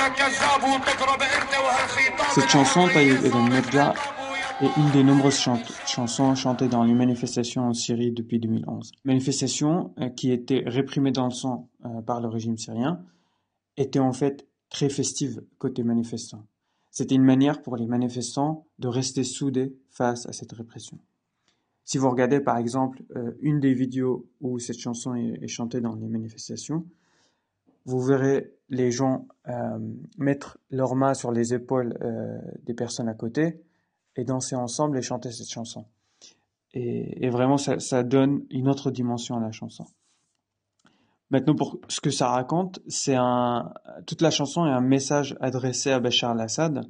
Cette chanson, Tayyib Ibn Mirja, est une des nombreuses chansons chantées dans les manifestations en Syrie depuis 2011. Manifestations qui étaient réprimées dans le sang par le régime syrien, étaient en fait très festives côté manifestants. C'était une manière pour les manifestants de rester soudés face à cette répression. Si vous regardez par exemple une des vidéos où cette chanson est chantée dans les manifestations, vous verrez les gens mettre leurs mains sur les épaules des personnes à côté et danser ensemble et chanter cette chanson. Et vraiment, ça donne une autre dimension à la chanson. Maintenant, pour ce que ça raconte, toute la chanson est un message adressé à Bachar al-Assad.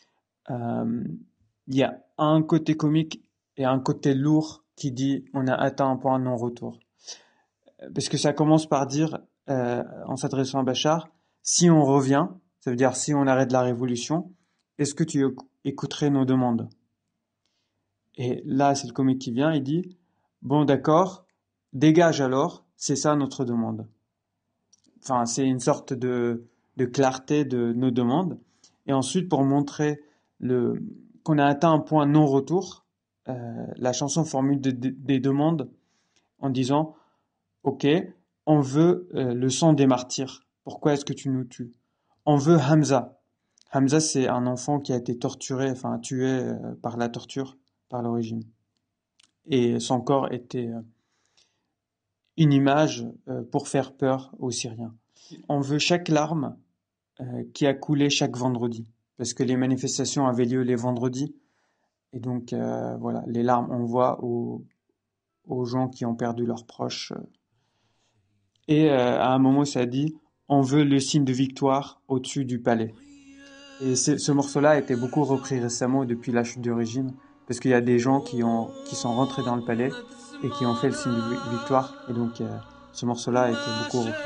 Il y a un côté comique et un côté lourd qui dit on a atteint un point de non-retour. Parce que ça commence par dire, en s'adressant à Bachar, si on revient, ça veut dire si on arrête la révolution, est-ce que tu écouterais nos demandes? Et là, c'est le comique qui vient, il dit, bon d'accord, dégage alors, c'est ça notre demande. Enfin, c'est une sorte de clarté de nos demandes. Et ensuite, pour montrer qu'on a atteint un point non-retour, la chanson formule des demandes en disant, ok, on veut le sang des martyrs. Pourquoi est-ce que tu nous tues? On veut Hamza. Hamza, c'est un enfant qui a été torturé, enfin tué par la torture, par le régime. Et son corps était une image pour faire peur aux Syriens. On veut chaque larme qui a coulé chaque vendredi, parce que les manifestations avaient lieu les vendredis. Et donc, voilà, les larmes, on voit aux gens qui ont perdu leurs proches. Et à un moment, ça dit, on veut le signe de victoire au-dessus du palais. Et ce morceau-là a été beaucoup repris récemment depuis la chute du régime, parce qu'il y a des gens qui sont rentrés dans le palais et qui ont fait le signe de victoire. Et donc, ce morceau-là a été beaucoup repris.